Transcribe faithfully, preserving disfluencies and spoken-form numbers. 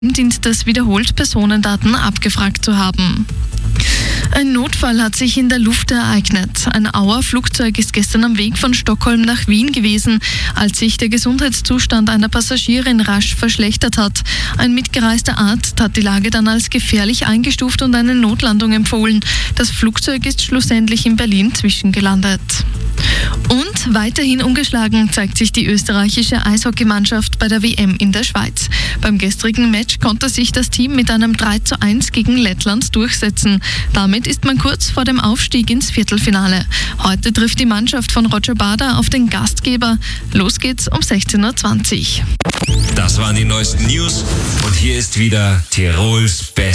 Dienstes wiederholt Personendaten abgefragt zu haben. Ein Notfall hat sich in der Luft ereignet. Ein Auer-Flugzeug ist gestern am Weg von Stockholm nach Wien gewesen, als sich der Gesundheitszustand einer Passagierin rasch verschlechtert hat. Ein mitgereister Arzt hat die Lage dann als gefährlich eingestuft und eine Notlandung empfohlen. Das Flugzeug ist schlussendlich in Berlin zwischengelandet. Und weiterhin ungeschlagen zeigt sich die österreichische Eishockeymannschaft bei der W M in der Schweiz. Beim gestrigen Match konnte sich das Team mit einem drei zu eins gegen Lettland durchsetzen. Damit ist man kurz vor dem Aufstieg ins Viertelfinale. Heute trifft die Mannschaft von Roger Bader auf den Gastgeber. Los geht's um sechzehn Uhr zwanzig. Das waren die neuesten News und hier ist wieder Tirols Best.